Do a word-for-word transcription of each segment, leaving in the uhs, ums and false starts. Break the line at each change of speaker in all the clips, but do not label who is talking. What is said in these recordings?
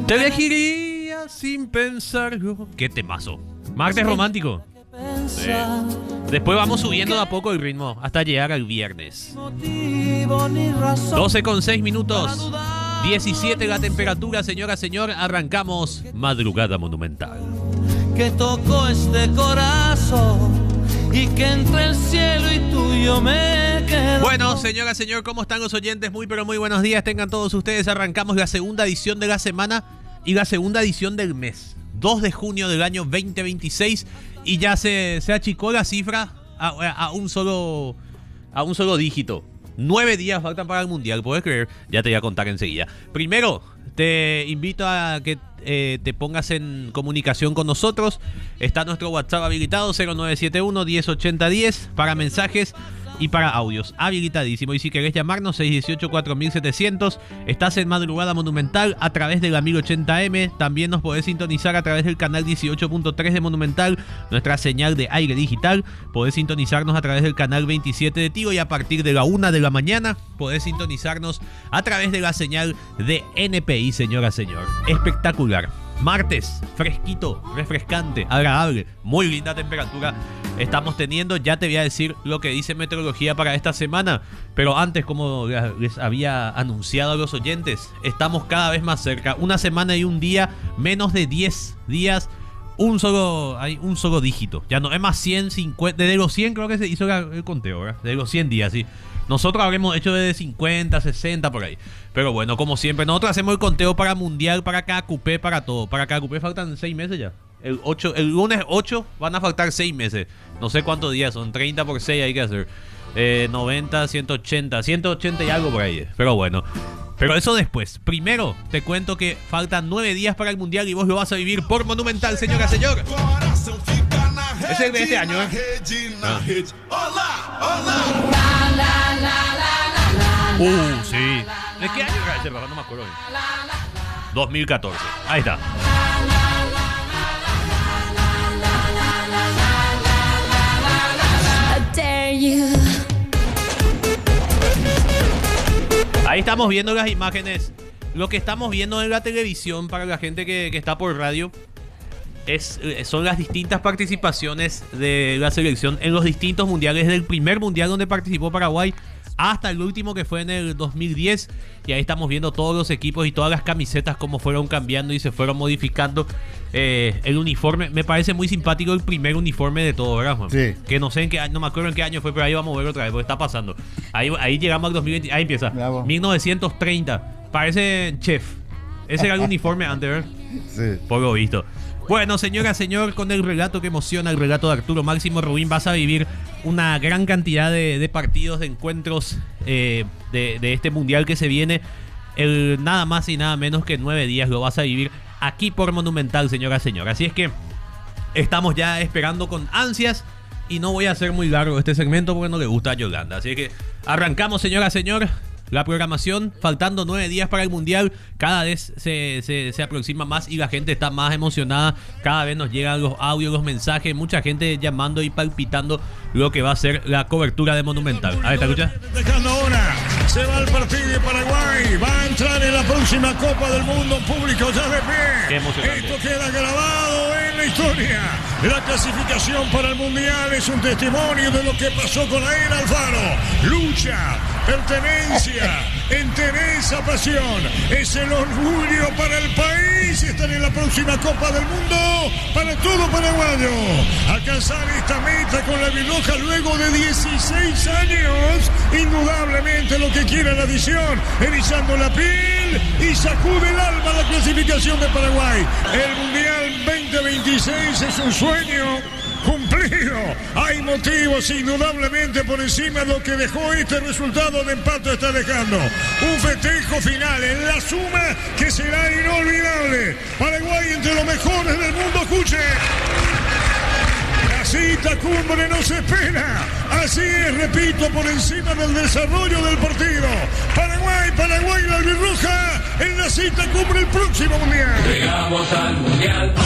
Te elegiría sin pensarlo. Qué temazo. Martes romántico. Sí. Después vamos subiendo de a poco el ritmo hasta llegar al viernes. doce con seis minutos. diecisiete la temperatura, señora, señor. Arrancamos Madrugada Monumental.
Que tocó este corazón y que entre el cielo y tuyo me quedó.
Bueno, señora, señor, ¿cómo están los oyentes? Muy, pero muy buenos días. Tengan todos ustedes. Arrancamos la segunda edición de la semana y la segunda edición del mes. dos de junio del año veinte veintiséis. Y ya se, se achicó la cifra a, a, a un solo a un solo dígito. Nueve días faltan para el Mundial, ¿puedes creer? Ya te voy a contar enseguida. Primero, te invito a que eh, te pongas en comunicación con nosotros. Está nuestro WhatsApp habilitado, cero nueve siete uno, diez ochenta diez, para mensajes y para audios. Habilitadísimo. Y si querés llamarnos, seis uno ocho, cuatro mil setecientos. Estás en Madrugada Monumental a través de la mil ochenta eme. También nos podés sintonizar a través del canal dieciocho punto tres de Monumental, nuestra señal de aire digital. Podés sintonizarnos a través del canal veintisiete de Tigo. Y a partir de la una de la mañana podés sintonizarnos a través de la señal de N P I, señora, señor. Espectacular. Martes, fresquito, refrescante, agradable, muy linda temperatura estamos teniendo. Ya te voy a decir lo que dice meteorología para esta semana, pero antes, como les había anunciado a los oyentes, estamos cada vez más cerca. Una semana y un día, menos de diez días, un solo, hay un solo dígito. Ya no es más cien, cincuenta, desde los cien creo que se hizo el conteo, ¿verdad? De los cien días, sí. Nosotros habremos hecho desde cincuenta, sesenta por ahí. Pero bueno, como siempre, nosotros hacemos el conteo para Mundial, para cada cupé, para todo. Para cada cupé faltan seis meses ya. El, ocho, el lunes ocho van a faltar seis meses. No sé cuántos días son, treinta por seis hay que hacer. Eh, noventa, ciento ochenta, ciento ochenta y algo por ahí. Pero bueno, pero eso después. Primero te cuento que faltan nueve días para el Mundial y vos lo vas a vivir por Monumental, señora, señor. Es el de este año, ¿eh? Ah. Uh, sí. ¿De qué año era ese? No me acuerdo. dos mil catorce. Ahí está. Ahí estamos viendo las imágenes. Lo que estamos viendo en la televisión para la gente que, que está por radio es, son las distintas participaciones de la selección en los distintos mundiales. Desde el primer mundial donde participó Paraguay hasta el último, que fue en el dos mil diez. Y ahí estamos viendo todos los equipos y todas las camisetas cómo fueron cambiando y se fueron modificando. Eh, el uniforme, me parece muy simpático el primer uniforme de todo, ¿verdad, Juan?
Sí.
Que no sé en qué año, no me acuerdo en qué año fue, pero ahí vamos a ver otra vez, porque está pasando. Ahí, ahí llegamos al dos mil veinte, ahí empieza.
Bravo.
mil novecientos treinta. Parece chef. Ese era el uniforme antes, ¿verdad?
Sí.
Por lo visto. Bueno, señora, señor, con el relato que emociona, el relato de Arturo Máximo Rubín, vas a vivir una gran cantidad de, de partidos, de encuentros eh, de, de este mundial que se viene. El, nada más y nada menos que nueve días lo vas a vivir aquí por Monumental, señora, señor. Así es que estamos ya esperando con ansias y no voy a hacer muy largo este segmento porque no le gusta a Yolanda. Así que arrancamos, señora, señor. La programación, faltando nueve días para el Mundial, cada vez se, se, se aproxima más y la gente está más emocionada. Cada vez nos llegan los audios, los mensajes, mucha gente llamando y palpitando lo que va a ser la cobertura de Monumental. A ver, ¿te escuchas?
Dejando ahora, se va el partido de Paraguay, va a entrar en la próxima Copa del Mundo público ya de pie.
Qué emocionante.
Esto queda grabado en la historia. La clasificación para el Mundial es un testimonio de lo que pasó con Air Alfaro. Lucha, pertenencia, entereza, pasión. Es el orgullo para el país. Están en la próxima Copa del Mundo para todo paraguayo. Alcanzar esta meta con la birroja luego de dieciséis años. Indudablemente lo que quiere la adición. Erizando la piel y sacude el alma la clasificación de Paraguay. El Mundial veinte veintiséis es un sueño cumplido. Hay motivos indudablemente por encima de lo que dejó este resultado de empate está dejando. Un festejo final en la suma que será inolvidable. Paraguay entre los mejores del mundo, escuche. La cita cumbre no se espera. Así es, repito, por encima del desarrollo del partido. Paraguay, Paraguay, la albirroja en la cita cumbre el próximo mundial.
Llegamos al mundial.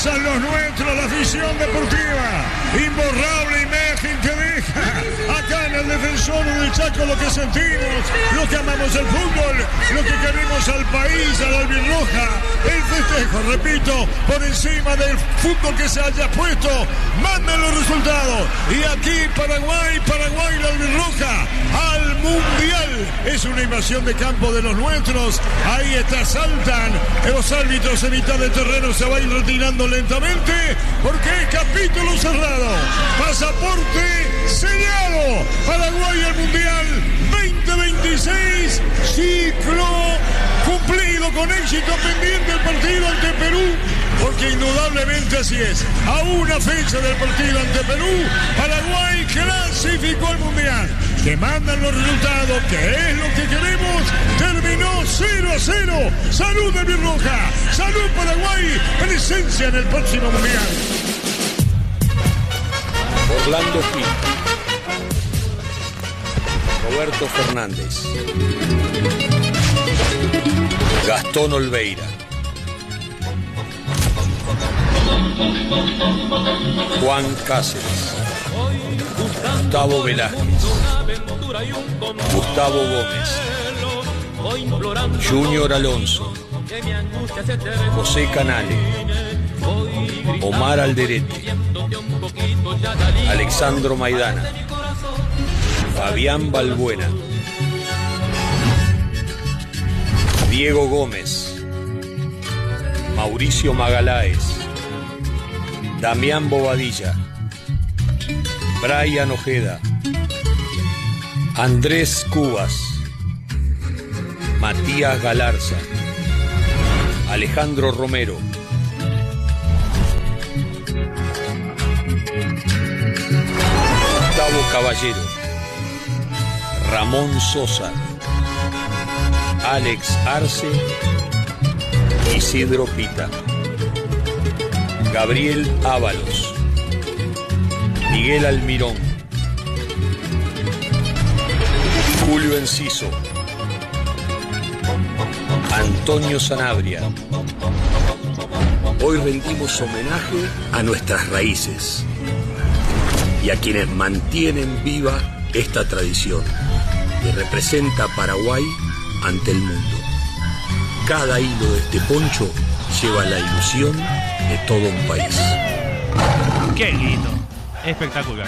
Pasan los nuestros, la afición deportiva. Imborrable imagen que deja acá en el Defensor del Chaco lo que sentimos, lo que amamos el fútbol, lo que queremos al país, a la albirroja. El festejo, repito, por encima del fútbol que se haya puesto. Manden los resultados. Y aquí Paraguay, Paraguay, la albirroja al Mundial. Es una invasión de campo de los nuestros. Ahí está, saltan los árbitros en mitad de terreno, se va a ir retirando lentamente porque es capítulo cerrado. Pasaporte sellado. Paraguay al Mundial veinte veintiséis. Ciclo cumplido con éxito, pendiente el partido ante Perú, porque indudablemente así es. A una fecha del partido ante Perú, Paraguay clasificó al Mundial. Que mandan los resultados, que es lo que queremos. Terminó cero a cero. Salud de Birroja, salud Paraguay, presencia en el próximo Mundial.
Orlando Gil, Roberto Fernández, Gastón Olveira, Juan Cáceres, Gustavo Velázquez, Gustavo Gómez, Junior Alonso, José Canale, Omar Alderete, Alexandro Maidana, Fabián Balbuena, Diego Gómez, Mauricio Magaláes, Damián Bobadilla, Brian Ojeda, Andrés Cubas, Matías Galarza, Alejandro Romero, Gustavo Caballero, Ramón Sosa, Alex Arce, Isidro Pita, Gabriel Ábalos, Miguel Almirón, Julio Enciso, Antonio Sanabria. Hoy rendimos homenaje a nuestras raíces y a quienes mantienen viva esta tradición que representa a Paraguay ante el mundo. Cada hilo de este poncho lleva la ilusión de todo un país.
¡Qué lindo! Espectacular.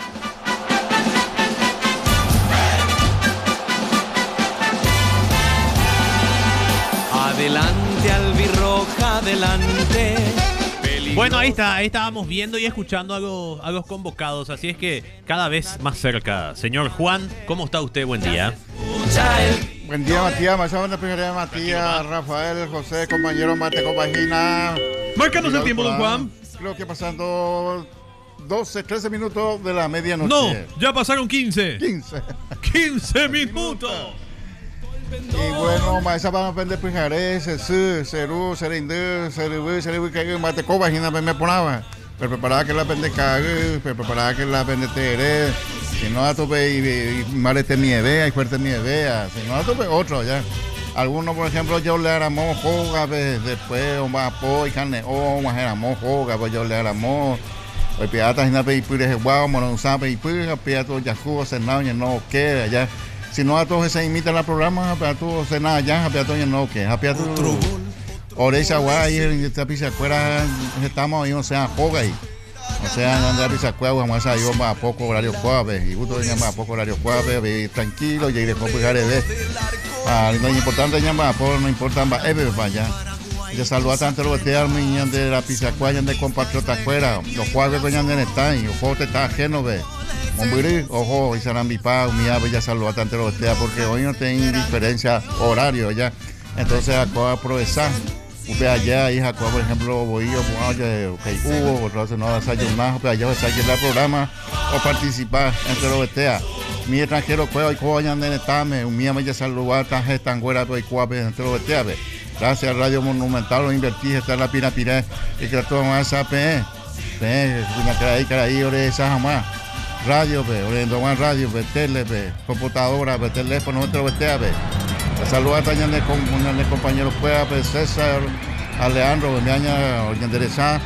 Adelante, albirroja, adelante.
Bueno, ahí está, ahí estábamos viendo y escuchando a los, a los convocados, así es que cada vez más cerca. Señor Juan, ¿cómo está usted? Buen día.
Buen día, Matías, Matías, la primera de Matías, Rafael, José, compañero, mate, compagina.
Márcanos el tiempo, don Juan.
Creo que pasando doce, trece minutos de la medianoche.
No, ya pasaron quince.
quince.
quince minutos.
Y bueno, maestra van a aprender pijares, su, seru, serindú, serubú, serubú, que mate, compagina, me ponaba. Pero preparaba que la aprende cague, pero preparaba que la aprende tere. Si no a tope y marete nieve, hay fuerte nieve, si no a tope otro ya. Algunos, por ejemplo, yo le haramos joga, después o más po y carne o más haramos joga, pues yo le haramos. Pues piatas y na pe y pure guau, mono sabe y pure, piatos ya jugo cenado y no queda ya. Si no a todos se imita el programa, a todos cenado ya, a piatos ya no queda, a piatos. Oreja guay, esta pizza fuera estamos ahí, o sea, joga ahí. O sea, no andar pizza cueva, vamos a yo más a poco horario cuave, y gusto de más a poco horario cuave, tranquilo, y de complicar de ah, lo importante es más a poco, no importa más, es para allá. Yo saludo a tanto los que arman de la pizza cueva, de compatriota afuera, los cuaves que ya están, y ojo, te está ajeno, ve. Mombiri, ojo, y serán mi pa, mi ave, ya saludo a tanto los que porque hoy no tienen diferencia horario ya. Entonces, acabo de aprovechar. Upe allá, hija, por ejemplo, voy yo, oye, que hubo, otro no desayunar, upe allá, desayunar el programa o participar entre los betea. Mi extranjero, pues, hoy coñan de netame, un mía me ya saludar, tan gestan, güera, pues, cuape, entre los betea, ve. Gracias, Radio Monumental, lo invertí, está en la pina pire, y que todo más esa, pe, pe, una cara ahí, cara ahí, ore, esa jamás. Radio, pe, ore, más radio, pe, tele, pe, computadora, pe, teléfono, entre los betea, pe. Saludos a el compañero Pueda, César, Alejandro, Beñaña, Orñandereza,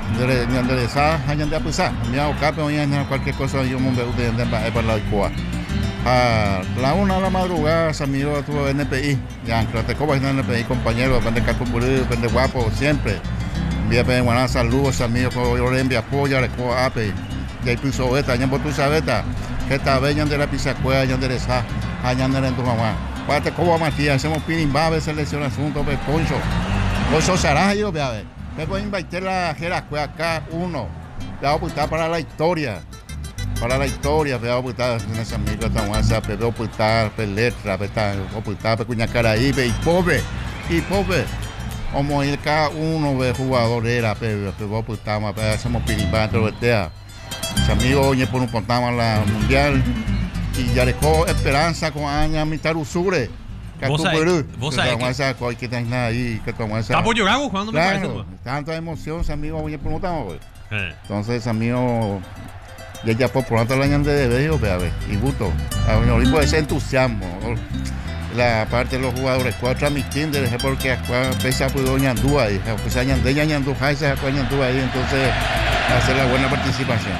enderezar, añade a pisar. Mira, o cape, cualquier cosa, yo me veo de para la Cuba. A la una de la madrugada, amigo, tuvo N P I. Ya, que te cobras en N P I, compañero, depende de Cacupurí, depende guapo, siempre. Envía buenas saludos, amigos, yo le envío apoyo, le cojo ape. Y ahí piso esta, ya por tu sabeta, que esta vez ya de la pisacuela, ya de esa, allá de tu mamá. Pate como Matías, hacemos pinimbabe, selección asunto, pe poncho. Poncho Sarayo, vea, ve. Me voy a invitar la Jerascue acá, uno. Le voy a apuntar para la historia. Para la historia, veo apuntar en esa amiga, esta guasa, veo apuntar, pe letra, pe apuntar, pe cuñacaraí, pe y pobre, y pobre. Como ir cada uno de jugador era, pe, pe vos apuntar, pe hacemos pinimbabe, pero vetea. Mis amigos, oye, por un contamos la mundial y ya dejó esperanza con años mitad usure.
Vos sabés, vos sabés
que que tenés nada ahí, que tomar esa.
Está por llorar jugando, me parece.
Claro, tanta emoción, amigos, oye, por un contamos, entonces, amigos, ya ya por pronto la año de bello, vea, y gusto. A mí puede ese entusiasmo. La parte de los jugadores, cuatro transmitiendo, porque pese a pues ñandúa ahí, pese a ñandé, ñandúa, se sacó ñandúa ahí, entonces hacer la buena participación.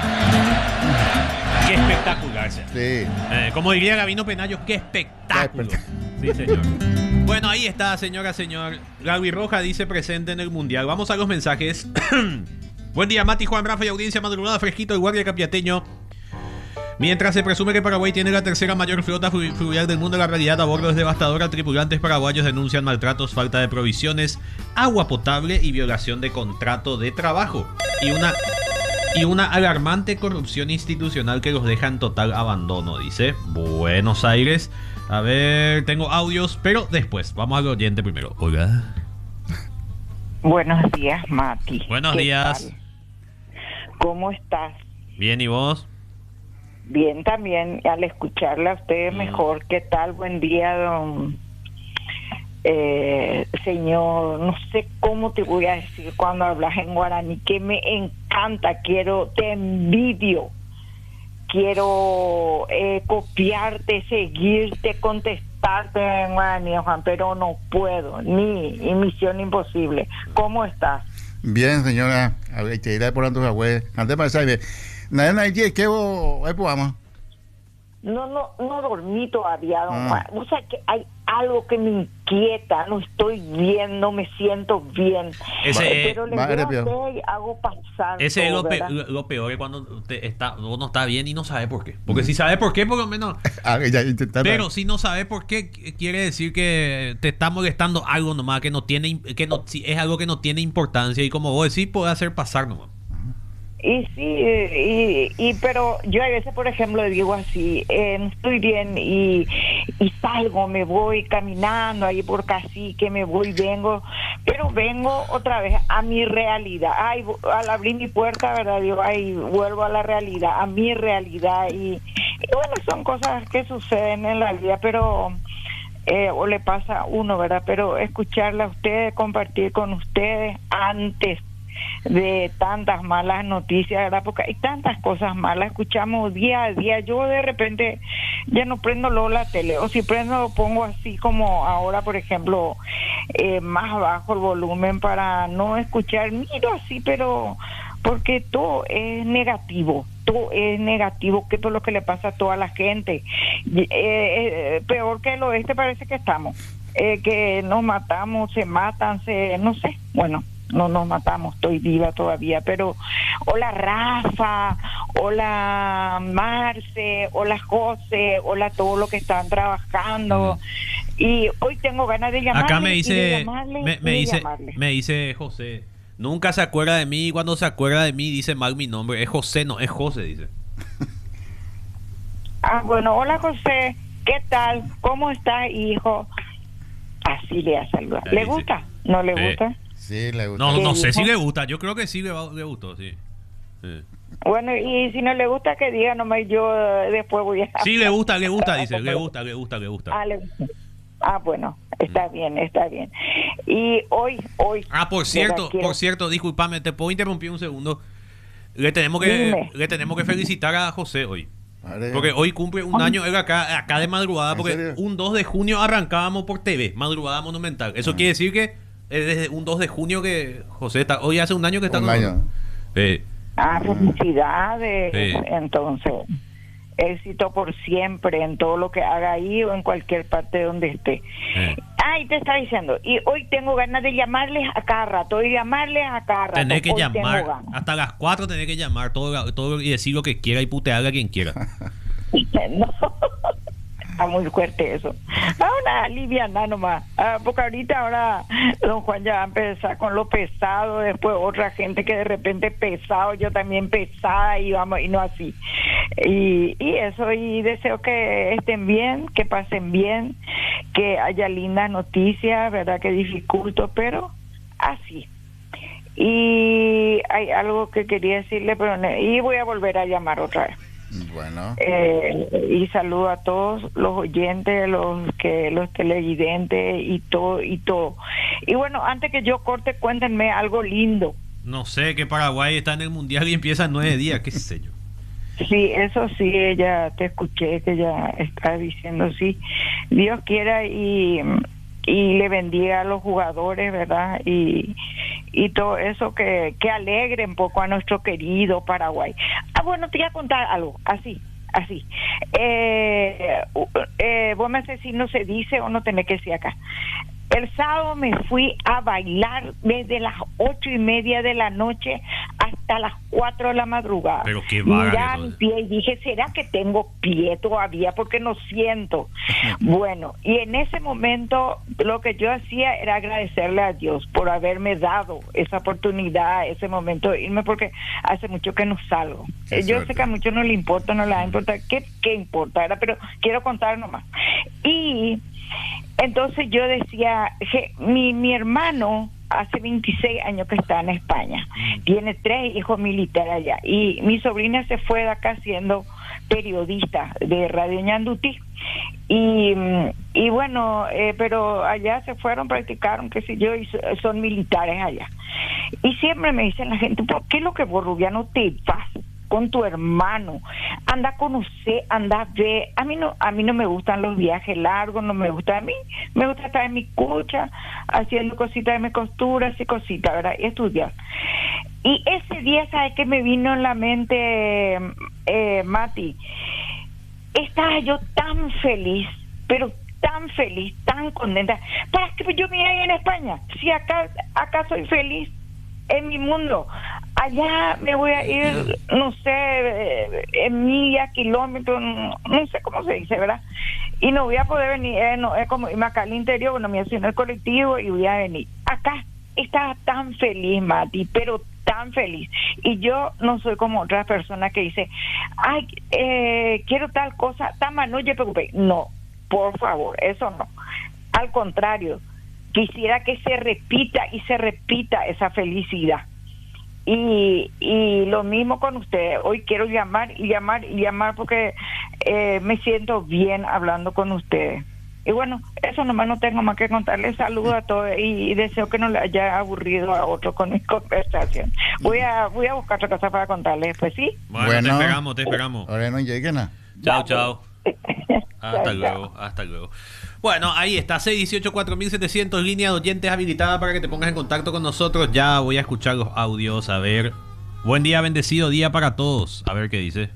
Qué espectacular, señor.
Sí.
Eh, como diría Gabino Penayo, qué espectáculo. Sí, señor. Bueno, ahí está, señora, señor. Gaby Roja dice presente en el Mundial. Vamos a los mensajes. Buen día, Mati, Juan, Rafa y audiencia madrugada, fresquito, el guardia capiateño. Mientras se presume que Paraguay tiene la tercera mayor flota fluvial del mundo, la realidad a bordo es devastadora. Tripulantes paraguayos denuncian maltratos, falta de provisiones, agua potable y violación de contrato de trabajo. Y una, y una alarmante corrupción institucional que los deja en total abandono, dice Buenos Aires. A ver, tengo audios, pero después. Vamos al oyente primero. Hola.
Buenos días, Mati.
Buenos días.
Tal? ¿Cómo estás?
Bien, ¿y vos?
Bien también, al escucharla a ustedes mejor. ¿Qué tal? Buen día, don eh, señor. No sé cómo te voy a decir cuando hablas en guaraní, que me encanta, quiero, te envidio. Quiero eh, copiarte, seguirte, contestarte en guaraní, Juan, pero no puedo, ni y misión imposible. ¿Cómo estás?
Bien, señora. A ver, te iré por antes, güey. Antes para saber. Nada, nada, ¿qué vos podamos?
No, no, no dormí todavía, don
Ah.
Juan. O sea que hay algo que me inquieta, no estoy bien, no me siento bien.
Ese,
Pero le
madre
veo a
mía.
usted y hago pasar.
Ese es
todo,
lo, pe-
¿verdad?
lo peor, es cuando te está, uno está bien y no sabe por qué. Porque si sabe por qué, por lo menos.
Ah, ya intentar.
Pero si no sabe por qué, qu- quiere decir que te está molestando algo nomás, que no tiene, im- que no, si es algo que no tiene importancia y como vos decís, puede hacer pasar nomás.
Y sí, y, y pero yo a veces, por ejemplo, digo así, eh, no estoy bien y, y salgo, me voy caminando ahí por Cacique, me voy, vengo, pero vengo otra vez a mi realidad. Ay, al abrir mi puerta, ¿verdad? Digo, ay, vuelvo a la realidad, a mi realidad. Y, y bueno, son cosas que suceden en la vida, pero... Eh, o le pasa a uno, ¿verdad? Pero escucharla a ustedes, compartir con ustedes antes de tantas malas noticias, ¿verdad? Porque hay tantas cosas malas, escuchamos día a día. Yo de repente ya no prendo luego la tele, o si prendo lo pongo así como ahora, por ejemplo, eh, más bajo el volumen para no escuchar, miro así, pero porque todo es negativo, todo es negativo, que todo lo que le pasa a toda la gente. Eh, eh, peor que el oeste parece que estamos, eh, que nos matamos, se matan, se, no sé, bueno, no nos matamos, estoy viva todavía, pero hola Rafa, hola Marce, hola José, hola todo lo que están trabajando. Mm. Y hoy tengo ganas de llamarle.
Acá me dice,
de llamarle,
me, me
de
dice,
llamarle.
me dice José, nunca se acuerda de mí y cuando se acuerda de mí dice mal mi nombre. Es José, no, es José, dice.
Ah, bueno, hola José, ¿qué tal? ¿Cómo está, hijo? Así le ha saludado.
Ahí
¿Le
sí.
gusta? ¿No le
Sí.
gusta?
Sí, le gusta.
No,
¿Qué
no sé
dijo?
si le gusta. Yo creo que sí le, va- le gustó, sí. Sí.
Bueno, y si no le gusta, que diga nomás, yo eh, después voy a...
Sí, le gusta, le gusta, dice. Le gusta, le gusta, le gusta.
Ah, le- ah, bueno, está bien, está bien. Y hoy, hoy...
Ah, por
¿verdad?
cierto,
Quiero-
por cierto, discúlpame, te puedo interrumpir un segundo. Le tenemos que,
Dime.
le tenemos que felicitar a José hoy.
Madre.
Porque hoy cumple un año él acá, acá de madrugada,
¿En
porque
serio?
un dos de junio arrancábamos por T V, madrugada monumental. Eso quiere decir que Es desde un dos de junio que José está. Hoy hace un año que está
Un
con
año.
Eh,
Ah, felicidades.
Sí.
Entonces, éxito por siempre en todo lo que haga ahí o en cualquier parte donde esté.
eh.
Ah, y te estaba diciendo, y hoy tengo ganas de llamarles a cada rato, y llamarles a cada rato.
Tenés que
Hoy tengo
llamar.
ganas.
Hasta las cuatro tenés que llamar todo, todo y decir lo que quiera y putearle a quien quiera.
No, está muy fuerte eso. Ahora aliviana nomás, ah, porque ahorita ahora don Juan ya va a empezar con lo pesado, después otra gente que de repente pesado, yo también pesada y vamos y no así. Y, y eso, y deseo que estén bien, que pasen bien, que haya lindas noticias, verdad que dificulto, pero así. Y hay algo que quería decirle, pero ne- y voy a volver a llamar otra vez.
Bueno.
Eh, y saludo a todos los oyentes, los que los televidentes y todo y todo. Y bueno, antes que yo corte, cuéntenme algo lindo.
No sé, que Paraguay está en el mundial y empieza en nueve días, qué sé yo.
Sí, eso sí, ella te escuché que ella está diciendo sí. Dios quiera y, y le bendiga a los jugadores, ¿verdad? Y y todo eso que, que alegre un poco a nuestro querido Paraguay. Ah, bueno, te voy a contar algo, así, así. Eh, eh, vos me decís si no se dice o no tenés que decir acá. El sábado me fui a bailar desde las ocho y media de la noche hasta las cuatro de la madrugada.
Pero qué bárbaro.
Mirá mi pie y dije, ¿será que tengo pie todavía? Porque no siento. Bueno, y en ese momento lo que yo hacía era agradecerle a Dios por haberme dado esa oportunidad, ese momento de irme, porque hace mucho que no salgo.
Qué
Yo
suerte.
sé que a muchos no le importa, no le va a importar. ¿Qué, qué importa? Era, pero quiero contar nomás. Y entonces yo decía, que mi, mi hermano hace veintiséis años que está en España, tiene tres hijos militares allá, y mi sobrina se fue de acá siendo periodista de Radio Ñandutí, y, y bueno, eh, pero allá se fueron, practicaron, qué sé yo, y so- son militares allá. Y siempre me dicen la gente, ¿por qué lo que vos, Rubiano, te vas con tu hermano? Anda a conocer, anda a ver. A mí no, a mí no me gustan los viajes largos, no me gusta. A mí me gusta estar en mi cucha, haciendo cositas de mi costura, y cositas, ¿verdad? Y estudiar. Y ese día, ¿sabes qué me vino en la mente, eh, Mati? Estaba yo tan feliz, pero tan feliz, tan contenta. ¿Para qué yo me iba a ir en España? Si acá, acá soy feliz en mi mundo. Allá me voy a ir, no sé, eh, en millas, kilómetros, no, no sé cómo se dice, ¿verdad? Y no voy a poder venir, eh, no, es como irme acá al interior, bueno, me voy a hacer en el colectivo y voy a venir. Acá estaba tan feliz, Mati, pero tan feliz. Y yo no soy como otras personas que dice, ay, eh, quiero tal cosa, tama, no te preocupes. No, por favor, eso no. Al contrario, quisiera que se repita y se repita esa felicidad. Y, y lo mismo con ustedes. Hoy quiero llamar y llamar y llamar porque eh, me siento bien hablando con ustedes. Y bueno, eso nomás, no tengo más que contarles. Saludos a todos y, y deseo que no le haya aburrido a otro con mi conversación. Voy a voy a buscar otra cosa para contarles, pues sí.
Bueno, te esperamos, te esperamos.
Ahora no lleguen a.
Chao, chao. Hasta
Chao,
luego, hasta luego. Bueno, ahí está, seis dieciocho cuatro mil setecientos, línea de oyentes habilitada para que te pongas en contacto con nosotros. Ya voy a escuchar los audios, a ver. Buen día, bendecido día para todos. A ver qué dice.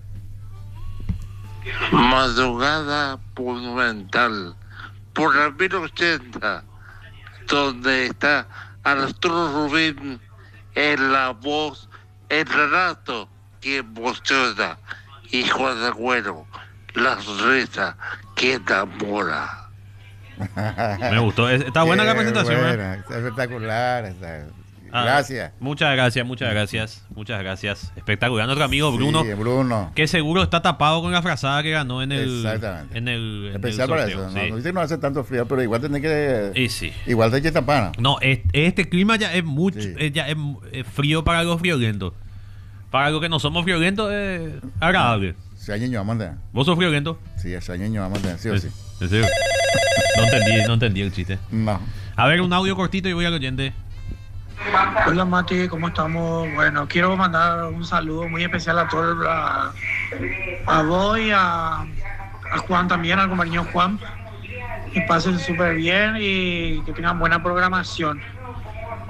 Madrugada monumental por la mil ochenta, donde está Arturo Rubín en la voz, el relato que emociona, y Juan Agüero, la sonrisa que enamora.
Me gustó, es- está buena la
Qué
presentación, ¿eh?
buena, está espectacular. Está.
Ah,
Gracias.
Muchas gracias, muchas gracias, muchas gracias. Espectacular. Nuestro amigo Bruno,
Sí, Bruno.
que seguro está tapado con la frazada que ganó en el.
Exactamente.
En el. en
Especial
el
para
sorteo,
eso. No,
sí.
no dice que no hace tanto frío, pero igual tiene que.
Y sí.
Igual hay que tapar.
No, es- este clima ya es mucho,
Sí.
es, ya es, es frío para los friolentos. Para los que no somos friolentos es agradable.
Ese año vamos a tener.
¿Vos sos friolento?
Sí, ese año vamos a tener, sí o sí.
¿En serio? No entendí, no entendí el chiste.
No.
A ver, un audio cortito y voy al oyente.
Hola Mati, ¿cómo estamos? Bueno, quiero mandar un saludo muy especial a todos, a, a vos y a, a Juan también, al compañero Juan. Que pasen súper bien y que tengan buena programación.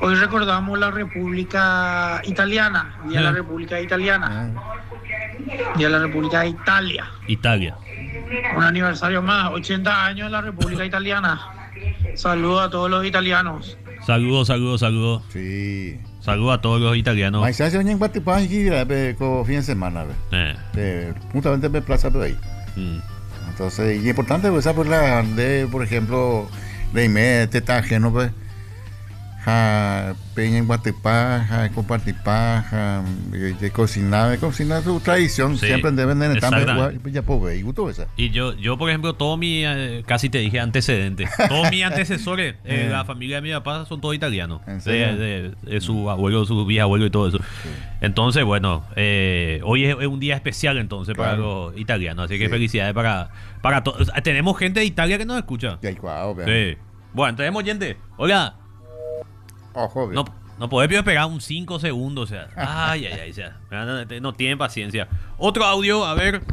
Hoy recordamos la República Italiana, Día de la República Italiana, Día de la República de Italia.
Italia.
Un aniversario más, ochenta años de la República Italiana. Saludos a todos los italianos.
Saludos, saludos, saludos.
Sí.
Saludos a todos los italianos.
Mas se en Guatipán aquí con fin de semana,
Eh.
eh, justamente me plaza por ahí.
Mm.
Entonces, y es importante pues, esa por la de, por ejemplo, de ime, teta ajeno, pues, ja, peña en Guatipán, ja, compartir paja, de, de cocinar, de cocinar su tradición,
Sí,
siempre deben de estar
exactamente.
ya pobre, y gusto esa.
Y yo, yo por ejemplo, todo mi, eh, casi te dije antecedentes, todos mis antecesores, eh,
Eh.
la familia de mi papá son todos italianos,
¿En
de,
serio?
de- de su abuelo, su bisabuelo y todo eso. Entonces, bueno, eh, hoy es, es un día especial entonces para
Claro.
los italianos, así que
Sí.
felicidades para, para todos. Tenemos gente de Italia que nos escucha.
Y ahí, guau, vean.
Sí. Bueno, tenemos gente. Hola,
Ojo, vean.
no, no podés esperar un cinco segundos, o sea, ay, ay, ay, o sea, no, no tienen paciencia. Otro audio, a ver.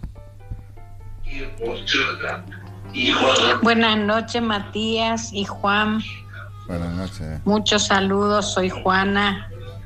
Buenas noches, Matías y Juan.
Buenas noches.
Muchos saludos, soy Juana.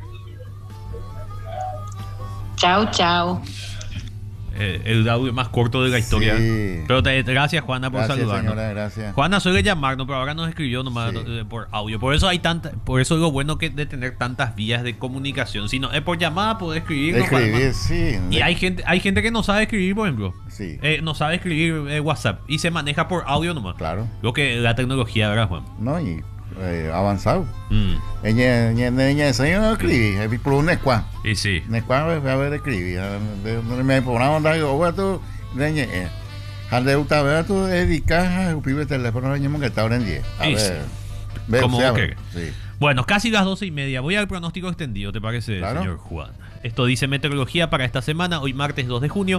Chao, chao.
Eh, el audio más corto de la historia.
Sí.
Pero te, gracias, Juana, por
Gracias,
saludarnos.
señora, gracias.
Juana suele llamarnos, pero ahora nos escribió nomás
Sí.
eh, por audio. Por eso hay tanta, por eso es lo bueno que de tener tantas vías de comunicación. Si no es por llamada, puede escribir.
Escribir, sí.
Y hay gente, hay gente que no sabe escribir, por ejemplo.
Sí.
Eh, no sabe escribir eh, WhatsApp y se maneja por audio nomás.
Claro.
Lo que la tecnología, ¿verdad, Juan?
No, y eh, avanzado.
Mm.
Ella, ella, ella, ella no escribí, es por un escuá.
Y sí.
Nescuá voy a ver escribir. Me pongo onda, digo, bueno, tú, leñe, eh. Al de usted, ver, tú dedicas a un pibe de teléfono, leñemos que está ahora en diez. A
Y
ver.
sí.
Ve,
Como
o sea,
vos
sí.
Bueno, casi las doce y media. Voy al pronóstico extendido, ¿te parece,
Claro.
señor Juan? Esto dice meteorología para esta semana, hoy martes dos de junio.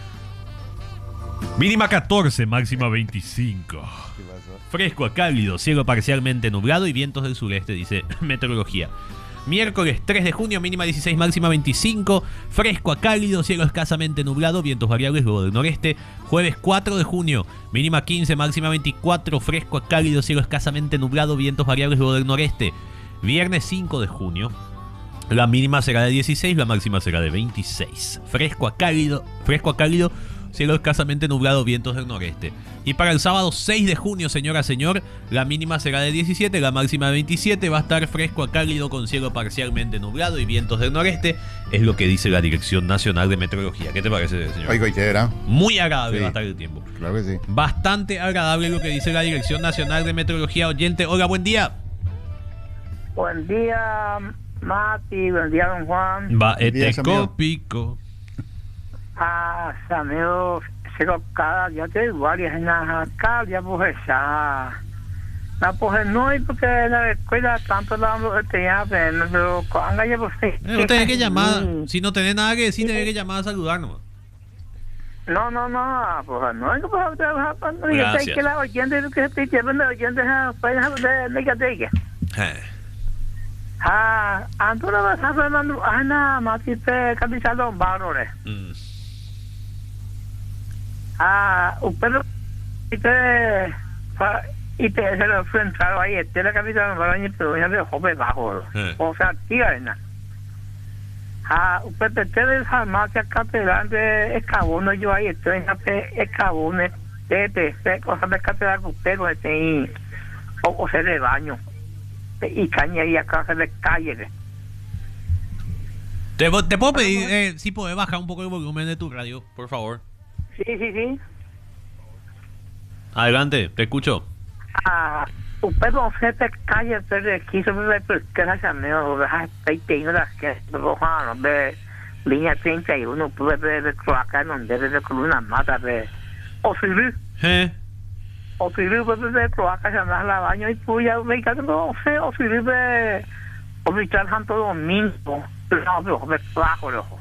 Mínima catorce, máxima veinticinco.
¿Qué pasó?
Fresco a cálido, cielo parcialmente nublado y vientos del sureste, dice meteorología. Miércoles tres de junio, mínima dieciséis, máxima veinticinco. Fresco a cálido, cielo escasamente nublado, vientos variables luego del noreste. Jueves cuatro de junio, mínima quince, máxima veinticuatro. Fresco a cálido, cielo escasamente nublado, vientos variables luego del noreste. Viernes cinco de junio, la mínima será de dieciséis, la máxima será de veintiséis. Fresco a cálido, fresco a cálido, cielo escasamente nublado, vientos del noreste. Y para el sábado seis de junio, señora, señor, la mínima será de diecisiete, la máxima de veintisiete. Va a estar fresco a cálido con cielo parcialmente nublado y vientos del noreste. Es lo que dice la Dirección Nacional de Meteorología. ¿Qué te parece, señor?
Oigo, ¿y qué era?
Muy agradable
Sí.
va a estar el tiempo.
Claro que sí.
Bastante agradable lo que dice la Dirección Nacional de Meteorología. Oyente, hola, buen día.
Buen día, Mati. Buen día, don Juan.
Va,
Buen día,
este
amigo.
copico.
Ah, amigo, sigo cada día te varias en la cada día pues esa. La pues no hay porque la escuela tanto la tenía pero cuando ya pues
Eh, no tenés que llamar. Si no tenés nada que decir, tenés que llamar a saludarnos.
No, no, no, pues no hay que pues yo sé
Gracias.
que la oyente que estoy llevando oyente pues de negativa.
Eh.
Ah, Antonio vas a Fernando, Ana, Mati te capitalo barore.
Mm.
Ah, un perro y te fa- y te se lo enfrentaron ahí, este la capitán para año pero ya de joven bajo.
Eh.
O sea, tía en Ah, un perro te de farmacia catedral de escabono yo ahí estoy en la escabono de de cosas de catedral con pero este o o se de baño. Y caña y acá se de calle.
Te, te puedo pedir, eh, si podés bajar un poco el volumen de tu radio, por favor.
Sí, sí, sí.
Adelante, te escucho.
Ah, usted no se te calla, pero quiso ver que la llamó, ahí tengo las que rojan de línea treinta y uno, puede ver de cloaca, donde de columna mata de o si
Eh.
o si puede de cloaca, llamar la baño y puya, me cago, no sé, o si de hospital Santo Domingo, no, pero de bajo, loco.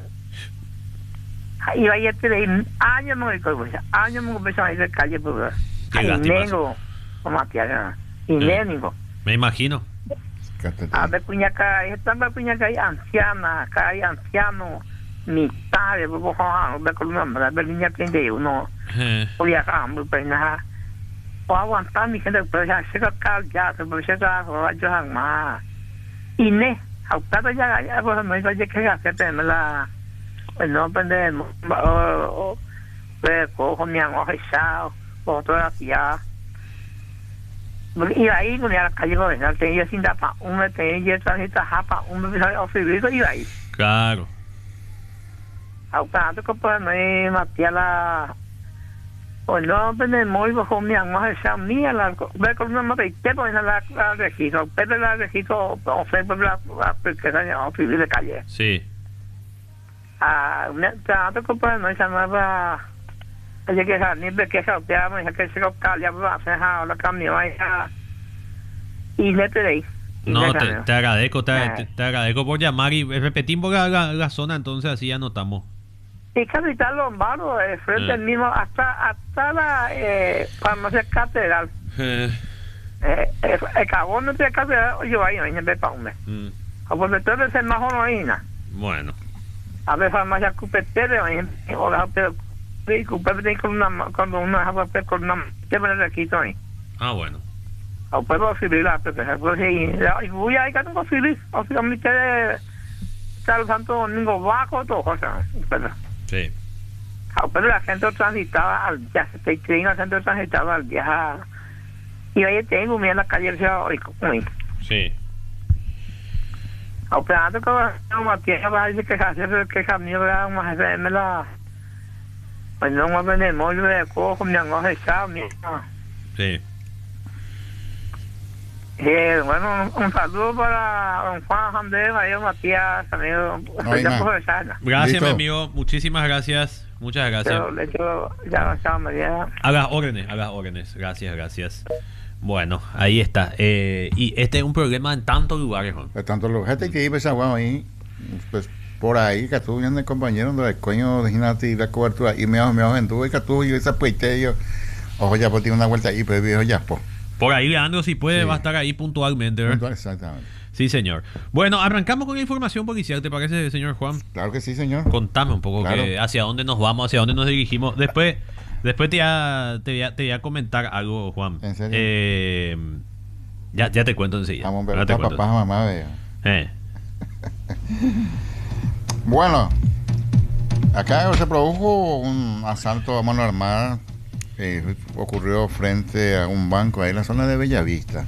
Y vaya a tener años no hay cosa, años no me sale de calle, pues.
Qué
Ay,
lástima
negro, como aquí, ah, y
Mm.
negro.
Me imagino.
A ver, puñaca, esta va puñaca hay anciana, acá hay anciano, mitad de poco, de columna, de línea treinta y uno,
Eh.
voy acá, muy pena. O aguantar mi gente, pero ya se acá, ya se puede llegar, o yo más. Inés, autata ya ya pues no iba a llegar a hacer la pues no aprende o pues cojo mi amo echado fotografía y ahí no era la calle gobernal tenía sin tapa un tenía tarjeta japa un me ofrecido y ahí
Claro.
autata que pues me maté la o no aprende muy bajo mi amo echado mía la ve con una mate pues la la registro pero la registro ofrece la porque era ofrecido de calle.
Sí.
Ah, una tanto que pues no se llamaba oye que ni de que se oteaba me que se lo calla va a hacer la cambio ahí y le pedí
No, te, te agradezco, te, te, te agradezco por llamar y repetimos la, la, la zona, entonces así anotamos.
Y Capital Lombardo, eh, frente al mismo, hasta hasta la eh, farmacia catedral.
Eh.
Eh, eh, el carbón no tiene catedral, yo ahí no hay de pa' un mes.
Mm.
O por detrás de ser más honoína.
Bueno.
A ver, farmacia Cupetere, o la pero Cupetere con una, con una, con una, te me la quito ahí.
Ah, bueno.
O puedo auxiliar, pero pues sí, voy a ir a un auxiliar, o sea, mi que está el Santo Domingo bajo, todo, o sea, pero.
Sí.
Pero la gente transitaba al día, se tenía la gente transitaba al día. Y ahí tengo, mira la calle,
sí.
Operando con la tierra, va a decir que se hace que camino, vamos a hacerme la. Pues no me ven el molde de cojo, mi amigo está, mira.
Sí.
Eh, bueno, un, un saludo para don Juan Andrés, María Matías, amigo.
No, gracias, mi amigo. Muchísimas gracias. Muchas gracias.
Pero, de hecho, ya no María.
A las órdenes, a las órdenes. Gracias, gracias. Bueno, ahí está. Eh, y este es un problema en tantos lugares, Juan.
En tantos lugares. Gente que iba esa guau ahí, pues por ahí, que tú vienes compañero del coño de Ginati y la cobertura. Y me me aventuve que tú y esa puite yo. Ojo, ya pues tiene una vuelta ahí, pero viejo ya, pues.
Por ahí, Leandro, si puede, sí. Va a estar ahí puntualmente, ¿verdad?
Puntual, exactamente.
Sí, señor. Bueno, arrancamos con la información policial, ¿te parece, señor Juan?
Claro que sí, señor.
Contame un poco claro. que hacia dónde nos vamos, hacia dónde nos dirigimos. Después después te voy a, te voy a, te voy a comentar algo, Juan.
¿En serio?
Eh, ya, ya te cuento enseguida.
Vamos a ver, papá, papá, mamá, veo.
Eh.
Bueno, acá se produjo un asalto a mano armada. Eh, ocurrió frente a un banco ahí en la zona de Bellavista.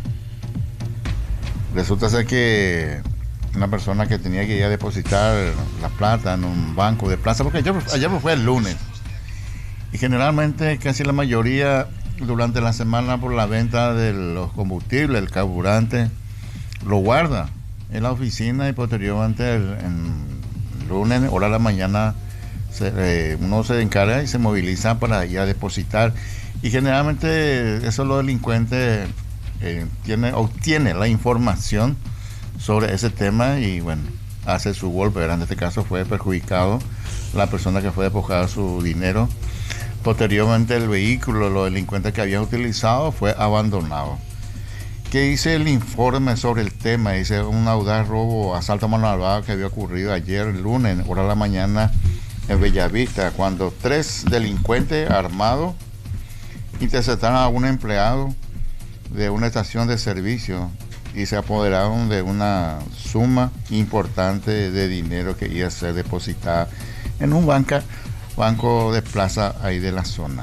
Resulta ser que una persona que tenía que ir a depositar la plata en un banco de plaza, porque ayer, ayer fue el lunes, y generalmente casi la mayoría durante la semana por la venta de los combustibles, el carburante, lo guarda en la oficina y posteriormente el, en lunes, hora de la mañana, Se, eh, uno se encarga y se moviliza para ir a depositar, y generalmente eso los delincuentes eh, tiene, obtiene la información sobre ese tema y bueno, hace su golpe. En este caso fue perjudicado la persona que fue a despojar su dinero. Posteriormente el vehículo, los delincuentes que habían utilizado, fue abandonado. ¿Qué dice el informe sobre el tema? Dice un audaz robo, asalto a mano armada que había ocurrido ayer lunes, hora de la mañana, en Bellavista, cuando tres delincuentes armados interceptaron a un empleado de una estación de servicio y se apoderaron de una suma importante de dinero que iba a ser depositada en un banca, banco de plaza ahí de la zona.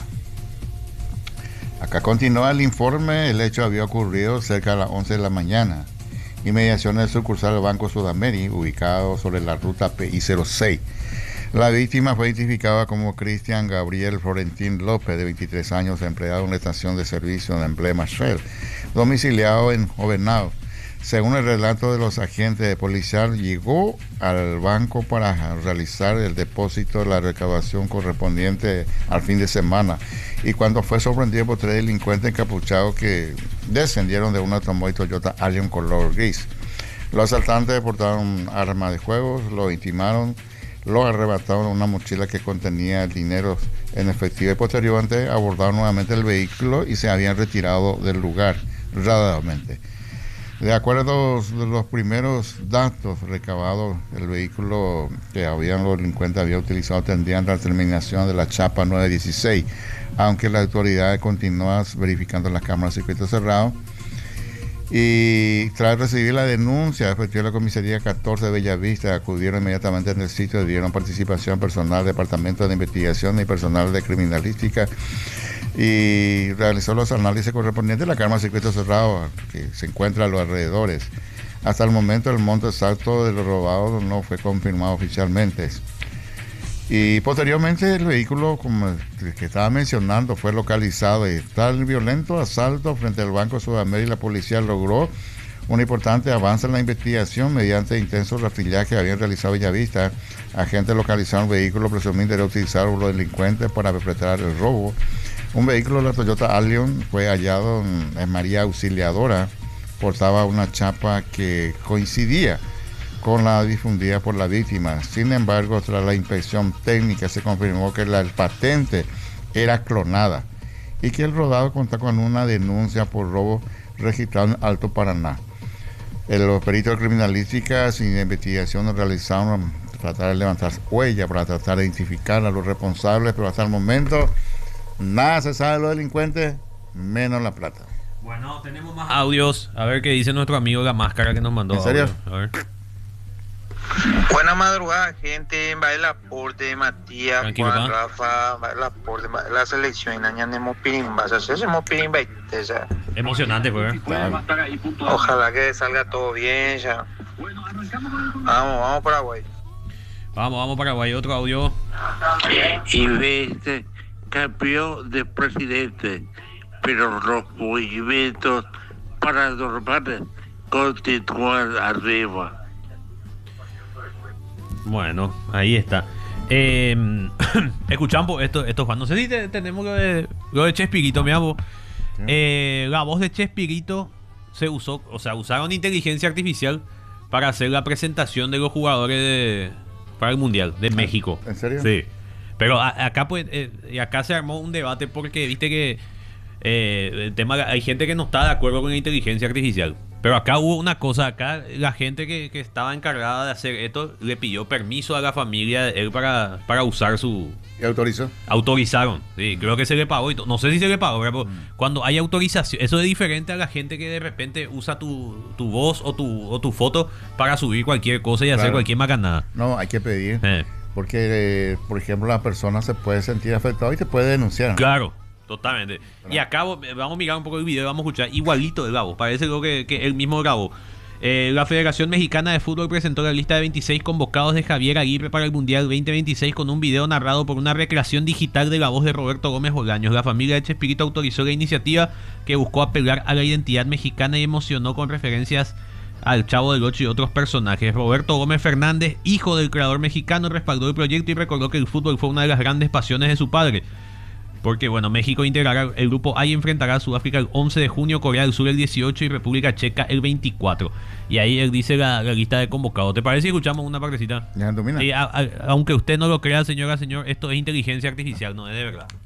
Acá continúa el informe. El hecho había ocurrido cerca de las once de la mañana, inmediaciones del sucursal del Banco Sudamérica, ubicado sobre la ruta P I cero seis. La víctima fue identificada como Cristian Gabriel Florentín López, de veintitrés años, empleado en una estación de servicio de emblema Shell, domiciliado en Jovenado. Según el relato de los agentes de policía, llegó al banco para realizar el depósito de la recaudación correspondiente al fin de semana, y cuando fue sorprendido por tres delincuentes encapuchados que descendieron de un automóvil Toyota Allion color gris. Los asaltantes portaron armas de fuego, lo intimaron, lo arrebataron una mochila que contenía dinero en efectivo y posteriormente abordaron nuevamente el vehículo y se habían retirado del lugar rápidamente. De acuerdo a los primeros datos recabados, el vehículo que habían los delincuentes había utilizado tendrían la terminación de la chapa nueve dieciséis, aunque las autoridades continúan verificando las cámaras de circuito cerrado Y tras recibir la denuncia, efectuó la comisaría catorce de Bellavista, acudieron inmediatamente en el sitio, dieron participación personal, departamento de investigación y personal de criminalística, y realizó los análisis correspondientes de la cámara circuito cerrado que se encuentra a los alrededores. Hasta el momento el monto exacto de lo robado no fue confirmado oficialmente. Y posteriormente el vehículo, como el que estaba mencionando, fue localizado y tal violento asalto frente al Banco Sudamérica y la policía logró un importante avance en la investigación mediante intenso rastrillaje que habían realizado Bellavista. Agentes localizaron un vehículo presumiblemente utilizado por los delincuentes para perpetrar el robo. Un vehículo de la Toyota Allion fue hallado en, en María Auxiliadora, portaba una chapa que coincidía con la difundida por la víctima. Sin embargo, tras la inspección técnica se confirmó que la el patente era clonada y que el rodado contaba con una denuncia por robo registrado en Alto Paraná. El, los peritos de criminalística sin investigación realizaron tratar de levantar huellas para tratar de identificar a los responsables, pero hasta el momento nada se sabe de los delincuentes, menos la plata.
Bueno, tenemos más audios. A ver qué dice nuestro amigo La Máscara que nos mandó.
¿En serio?
Audio. A ver.
Buena madrugada, gente. Va el aporte, Matías,
Tranquilo,
Juan,
pa.
Rafa, va el aporte, va la selección. Añadimos pirimba, o sea, hacemos pirimba. O sea,
Emocionante, pues.
ojalá que salga todo bien, ya. Vamos, vamos a Paraguay.
Vamos, vamos Paraguay. Otro audio.
Y de este cambió de presidente, pero los movimientos paranormales continúan arriba.
Bueno, ahí está. Eh, escuchamos esto, esto Juan. No sé si te, tenemos lo de, lo de Chespirito, mi amo. Eh, la voz de Chespirito se usó, o sea, usaron inteligencia artificial para hacer la presentación de los jugadores de, para el Mundial de México.
¿En serio?
Sí. Pero a, acá pues, eh, y acá se armó un debate porque viste que eh, el tema, hay gente que no está de acuerdo con la inteligencia artificial. Pero acá hubo una cosa, acá la gente que, que estaba encargada de hacer esto le pidió permiso a la familia de él para, para usar su...
¿Y autorizó?
Autorizaron, sí, creo que se le pagó y to- no sé si se le pagó, pero mm. cuando hay autorización, eso es diferente a la gente que de repente usa tu, tu voz o tu, o tu foto para subir cualquier cosa y
Claro.
hacer cualquier macanada.
No, hay que pedir.
Eh.
Porque, eh, por ejemplo, la persona se puede sentir afectada y te puede denunciar.
Claro, totalmente. Y acá vamos a mirar un poco el video y vamos a escuchar igualito de Gabo. Parece lo que, que el mismo Gabo. Eh, la Federación Mexicana de Fútbol presentó la lista de veintiséis convocados de Javier Aguirre para el Mundial veinte veintiséis con un video narrado por una recreación digital de la voz de Roberto Gómez Bolaños. La familia de Chespirito autorizó la iniciativa que buscó apelar a la identidad mexicana y emocionó con referencias al Chavo del Ocho y otros personajes. Roberto Gómez Fernández, hijo del creador mexicano, respaldó el proyecto y recordó que el fútbol fue una de las grandes pasiones de su padre. Porque, bueno, México integrará el grupo A y enfrentará a Sudáfrica el once de junio, Corea del Sur el dieciocho y República Checa el veinticuatro. Y ahí él dice la, la lista de convocados. ¿Te parece si escuchamos una partecita?
Ya domina.
Sí, a, a, aunque usted no lo crea, señora, señor, esto es inteligencia artificial, no es de verdad.